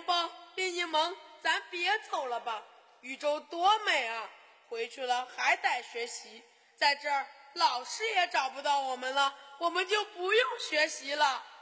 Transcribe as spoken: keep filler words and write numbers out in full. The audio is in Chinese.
宝宝，林一萌，咱别走了吧，宇宙多美啊，回去了还得学习，在这儿老师也找不到我们了，我们就不用学习了。